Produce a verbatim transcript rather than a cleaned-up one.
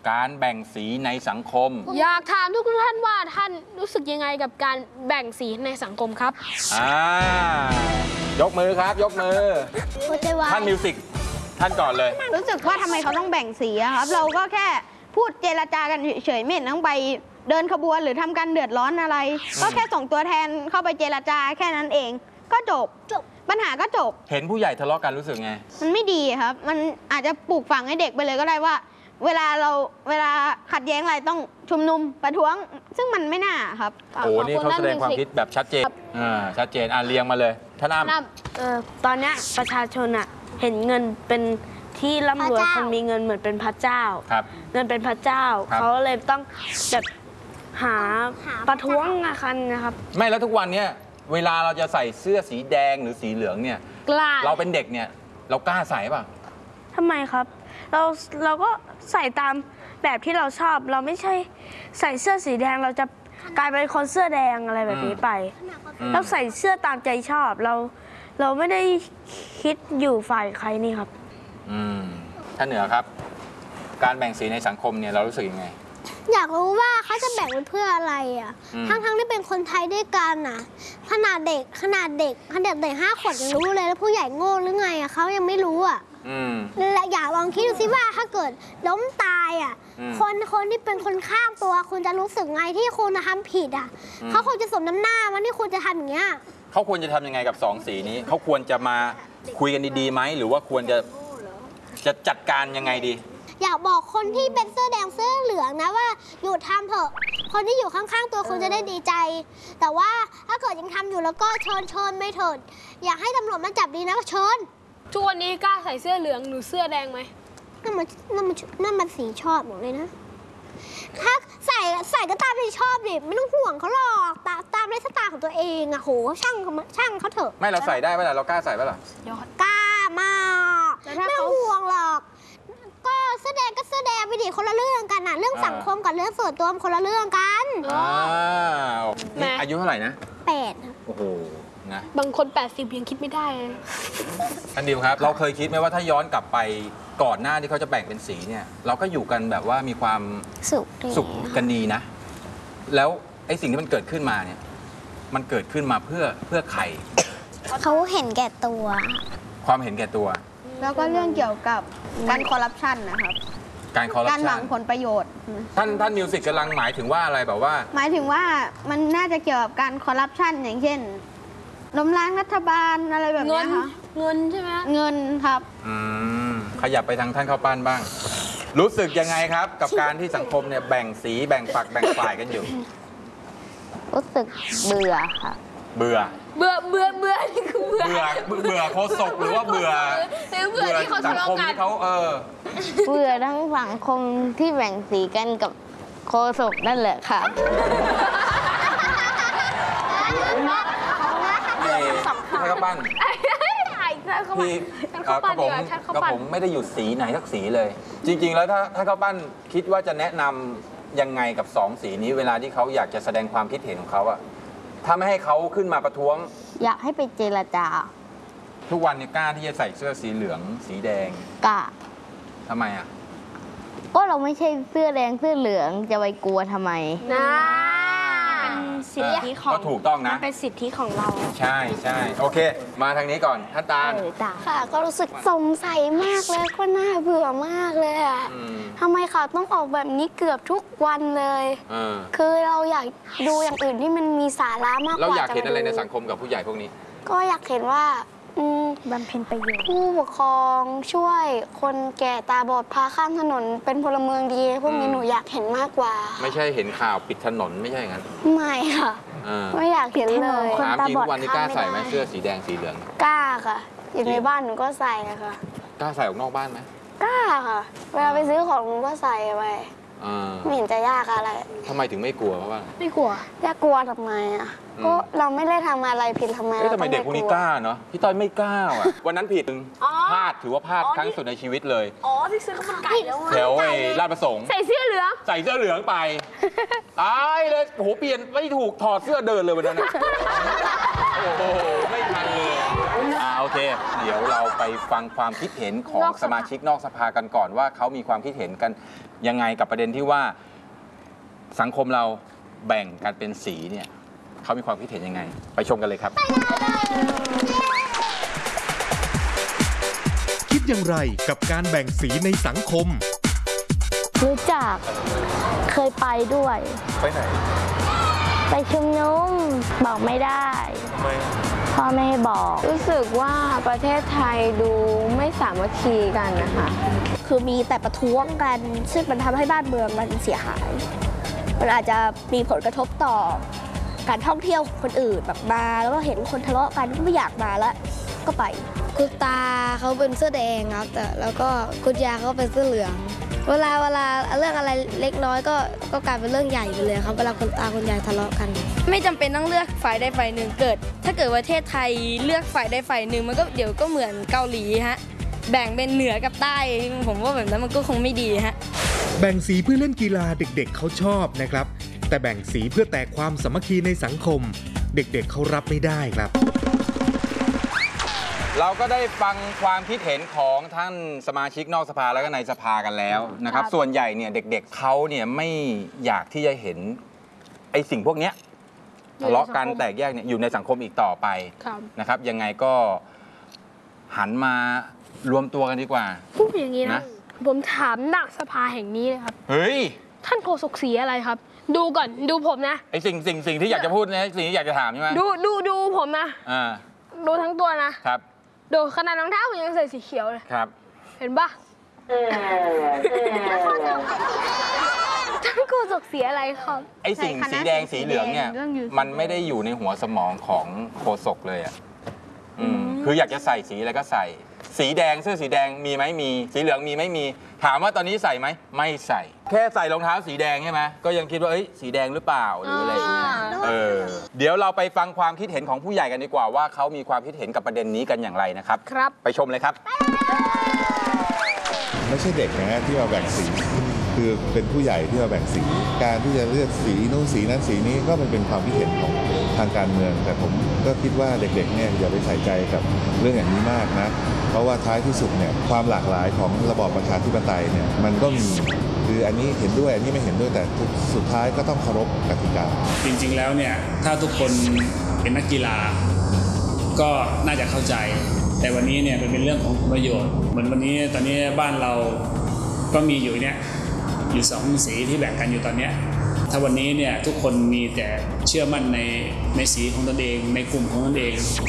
การแบ่งสีในสังคมอยากถามทุกท่านว่าท่านรู้สึกยังไงกับการแบ่งสีในสังคมครับอ่ายกมือครับยกมือท่านมิวสิกท่านก่อนเลยรู้สึกว่าทำไมเขาต้องแบ่งสีครับ เราก็แค่พูดเจรจากันเฉยๆไม่เห็นต้องไปเดินขบวนหรือทำการเดือดร้อนอะไรก็แค่ส่งตัวแทนเข้าไปเจรจาแค่นั้นเองก็จบจบปัญหาก็จบเห็นผู้ใหญ่ทะเลาะกันรู้สึกไงมันไม่ดีครับมันอาจจะปลูกฝังให้เด็กไปเลยก็ได้ว่าเวลาเราเวลาขัดแย้งอะไรต้องชุมนุมประท้วงซึ่งมันไม่น่าครับโอ้นี่เขาแสดงความคิดแบบชัดเจนอ่าชัดเจนอ่าเรียงมาเลยท่านอ้ำเออตอนนี้ประชาชนอ่ะเห็นเงินเป็นที่ร่ำรวยคนมีเงินเหมือนเป็นพระเจ้าครับเงินเป็นพระเจ้าเขาเลยต้องแบบหาประท้วงอะคันนะครับไม่แล้วทุกวันเนี้ยเวลาเราจะใส่เสื้อสีแดงหรือสีเหลืองเนี่ยเราเป็นเด็กเนี่ยเรากล้าใส่ป่ะทำไมครับเราเราก็ใส่ตามแบบที่เราชอบเราไม่ใช่ใส่เสื้อสีแดงเราจะกลายเป็นคนเสื้อแดงอะไรแบบนี้ไปเราใส่เสื้อตามใจชอบเราเราไม่ได้คิดอยู่ฝ่ายใครนี่ครับอืมท่านเหนือครับการแบ่งสีในสังคมเนี่ยเรารู้สึกยังไงอยากรู้ว่าเขาจะแบ่งไว้เพื่ออะไรอ่ะทั้งๆที่เป็นคนไทยด้วยกันอ่ะขนาดเด็กขนาดเด็กขนาดเด็กห้าขวบยังรู้เลยแล้วผู้ใหญ่โง่หรือไงอ่ะเขายังไม่รู้อ่ะและอยากลองคิดดูสิว่าถ้าเกิดล้มตายอ่ะคนคนที่เป็นคนข้างตัวคุณจะรู้สึกไงที่คุณทำผิดอ่ะเขาคงจะสมน้ำหน้ามันที่คุณจะทำอย่างเงี้ยเขาควรจะทำยังไงกับสองสีนี้เขาควรจะมาคุยกันดีๆไหมหรือว่าควรจะจะจัดการยังไงดีอยากบอกคนที่เป็นเสื้อแดงเสื้อเหลืองนะว่าหยุดทำเถอะคนที่อยู่ข้างๆตัวคุณจะได้ดีใจแต่ว่าถ้าเกิดยังทำอยู่แล้วก็เชิญเชิญไม่เถิดอยากให้ตำรวจมาจับดีนะเชิญทุกวันนี้กล้าใส่เสื้อเหลืองหรือเสื้อแดงไหมนั่นมันนั่นมันนั่นมันสีชอบหมดเลยนะถ้าใส่ใส่ก็ตามที่ชอบดิไม่ต้องห่วงเขาหรอกตามตามไลฟ์สไตล์ของตัวเองอะโหช่างช่างเขาเถอะไม่เราใส่ได้ไหมล่ะเรากล้าใส่ไหมล่ะกล้ามากไม่ต้องห่วงหรอกก็เสื้อแดงก็เสื้อแดงไปดิคนละเรื่องกันนะเรื่องสังคมกับเรื่องส่วนตัวมันคนละเรื่องกันอ้าวนี่อายุเท่าไหร่นะแปดโอ้โหนะบางคนแปดสิบยังคิดไม่ได้ท่านดิวครับเราเคยคิดไหมว่าถ้าย้อนกลับไปก่อนหน้าที่เขาจะแบ่งเป็นสีเนี่ยเราก็อยู่กันแบบว่ามีความสุขสุขกันดีนะแล้วไอ้สิ่งที่มันเกิดขึ้นมาเนี่ยมันเกิดขึ้นมาเพื่อเพื่อใครเขาเห็นแก่ตัวความเห็นแก่ตัวแล้วก็เรื่องเกี่ยวกับการคอร์รัปชันนะครับการคอร์รัปชันการหวังผลประโยชน์ท่านท่านมิวสิกกำลังหมายถึงว่าอะไรแบบว่าหมายถึงว่ามันน่าจะเกี่ยวกับการคอร์รัปชันอย่างเช่นล้มล้างรัฐบาลอะไรแบบนี้ค่ะเงินใช่ไหมเงินครับอืมขยับไปทางท่านข้าวปั้นบ้างรู้สึกยังไงครับกับการที่สังคมเนี่ยแบ่งสีแบ่งฝักแบ่งฝ่ายกันอยู่รู้สึกเบื่อค่ะเบื่อเบื่อเบื่อเบื่อนี่คือเบื่อเบื่อเบื่อโคศกหรือว่าเบื่อเบื่อที่เขาทะเลาะกันเขาเออเบื่อทั้งสังคมที่แบ่งสีกันกับโคศกนั่นแหละค่ะท่านข้าวปั้นพี่ครับผมกับผมไม่ได้อยู่สีไหนสักสีเลยจริงๆแล้วถ้าถ้าข้าวปั้นคิดว่าจะแนะนำยังไงกับสองสีนี้เวลาที่เขาอยากจะแสดงความคิดเห็นของเขาอะถ้าไม่ให้เขาขึ้นมาประท้วงอยากให้ไปเจรจาทุกวันเนี่ยกล้าที่จะใส่เสื้อสีเหลืองสีแดงกล้าทำไมอ่ะก็เราไม่ใช่เสื้อแดงเสื้อเหลืองจะไปกลัวทำไมนะเป็นสิทธิของก็ถูกต้องนะเป็นสิทธิของเราใช่ใช่โอเคมาทางนี้ก่อนท่านตาลค่ะก็รู้สึกสงสัยมากเลยก็น่าเบื่อมากเลยอ่ะทำไมเขาต้องออกแบบนี้เกือบทุกวันเลยคือเราอยากดูอย่างอื่นที่มันมีสาระมากกว่าเราอยากเห็นอะไรในสังคมกับผู้ใหญ่พวกนี้ก็อยากเห็นว่าบำเพ็ญประโยชน์ผู้ปกครองช่วยคนแก่ตาบอดพาข้ามถนนเป็นพลเมืองดีพวกนี้หนูอยากเห็นมากกว่าไม่ใช่เห็นข่าวปิดถนนไม่ใช่อย่างนั้นไม่ค่ะไม่อยากเห็นเลยคนตาบอดวันนี้กล้าใส่ไหมเสื้อสีแดงสีเหลืองกล้าค่ะอยู่ในบ้านหนูก็ใส่ค่ะกล้าใส่ออกนอกบ้านไหมกล้าค่ะเวลาไปซื้อของหนูก็ใส่ไปไม่เห็นจะยากอะไรทำไมถึงไม่กลัวเพราะว่าไม่กลัวอยากกลัวทำไมอ่ะก็เราไม่ได้ทำอะไรผิดทำไมเราทำไมเด็กพวกนี้กล้าเนาะพี่ต้อยไม่กล้าอ่ะวันนั้นผิดพลาดถือว่าพลาดครั้งสุดในชีวิตเลยอ๋อที่ซื้อข้าวมันไก่แล้วแถวไอ้ลาดประสงค์ใส่เสื้อเหลืองใส่เสื้อเหลืองไปตายเลยโอ้โหเปลี่ยนไม่ถูกถอดเสื้อเดินเลยวันนั้นโอ้โหไม่ทันเลยอ่าโอโอเค เดี๋ยวเราไปฟังความคิดเห็นของนอกสภาสมาชิกนอกสภากันก่อนว่าเขามีความคิดเห็นกันยังไงกับประเด็นที่ว่าสังคมเราแบ่งกันเป็นสีเนี่ยเขามีความคิดเห็นยังไง ไปชมกันเลยครับคิดอย่างไรกับการแบ่งสีในสังคมรู้จักเคยไปด้วยไปไหนไปชุมนุมบอกไม่ได้ทำไมพ่อไม่ให้บอกรู้สึกว่าประเทศไทยดูไม่สามัคคีกันนะคะคือมีแต่ประท้วงกัน ซึ่งมันทำให้บ้านเมืองมันเสียหาย มันอาจจะมีผลกระทบต่อการท่องเที่ยวคนอื่นแบบมาแล้วก็เห็นคนทะเลาะกันก็ไม่อยากมาแล้วก็ไปคุณตาเขาเป็นเสื้อแดงครับแต่แล้วก็คุณยายเขาเป็นเสื้อเหลือง เวลาเวลาเรื่องอะไรเล็กน้อยก็ก็กลายเป็นเรื่องใหญ่ไปเลยครับเวลาคุณตาคุณยายทะเลาะกันไม่จำเป็นต้องเลือกฝ่ายใดฝ่ายหนึ่งเกิด ถ้าเกิดประเทศไทยเลือกฝ่ายใดฝ่ายหนึ่งมันก็เดี๋ยวก็เหมือนเกาหลีฮะแบ่งเป็นเหนือกับใต้ผมว่าแบบนั้นมันก็คงไม่ดีฮะแบ่งสีเพื่อเล่นกีฬาเด็กๆเขาชอบนะครับ แต่แบ่งสีเพื่อแตกความสามัคคีในสังคม เด็กๆเขารับไม่ได้ครับเราก็ได้ฟังความคิดเห็นของท่านสมาชิกนอกสภาแล้วก็ในสภากันแล้วนะครับครับส่วนใหญ่เนี่ยเด็กๆเขาเนี่ยไม่อยากที่จะเห็นไอ้สิ่งพวกเนี้ยทะเลาะกันแตกแยกเนี่ยอยู่ในสังคมอีกต่อไปครับนะครับ ยังไงก็หันมารวมตัวกันดีกว่าพูดอย่างนี้นะนะผมถามหนักสภาแห่งนี้เลยครับเฮ้ยท่านโฆษกสีอะไรครับ ดูก่อนดูผมนะไอ้สิ่งสิ่งสิ่งที่อยากจะพูดนะสิ่งที่อยากจะถามใช่ไหมดูดูดูผมนะอ่าดูทั้งตัวนะครับ ดูขนาดรองเท้าผมยังใส่สีเขียวเลยครับเห็นปะท่านโฆษกสีอะไรครับไอ้สิ่งใช่คณะสีแดงสีเหลืองเนี่ยเรื่องอยู่มันไม่ได้อยู่ในหัวสมองของโฆษกเลยอ่ะอืมคืออยากจะใส่สีอะไรก็ใส่ สีแดงเสื้อสีแดงมีไหมมี สีเหลืองมีไหมมี ถามว่าตอนนี้ใส่ไหมไม่ใส่ แค่ใส่รองเท้าสีแดงใช่ไหมก็ยังคิดว่าเอ้ยสีแดงหรือเปล่าหรืออะไรอย่างเงี้ยเออเดี๋ยวเราไปฟังความคิดเห็นของผู้ใหญ่กันดีกว่าว่าเขามีความคิดเห็นกับประเด็นนี้กันอย่างไรนะครับครับไปชมเลยครับไม่ใช่เด็กนะฮะที่มาแบ่งสี คือเป็นผู้ใหญ่ที่มาแบ่งสี การที่จะเลือกสีนู้นสีนั้นสีนี้ก็มันเป็นความคิดเห็นของทางการเมือง แต่ผมก็คิดว่าเด็กๆเนี่ยอย่าไปใส่ใจกับเรื่องอย่างนี้มากนะ เพราะว่าท้ายที่สุดเนี่ยความหลากหลายของระบอบประชาธิปไตยเนี่ยมันก็มี คืออันนี้เห็นด้วยอันนี้ไม่เห็นด้วยแต่สุดท้ายก็ต้องเคารพกติกาจริงๆ แล้วเนี่ยถ้าทุกคนเป็นนักกีฬาก็น่าจะเข้าใจ แต่วันนี้เนี่ยมันเป็นเรื่องของผลประโยชน์เหมือนวันนี้ตอนนี้บ้านเราก็มีอยู่เนี่ยอยู่สองสีที่แบ่งกันอยู่ตอนเนี้ยถ้าวันนี้เนี่ยทุกคนมีแต่เชื่อมั่นในในสีของตนเองในกลุ่มของตนเอง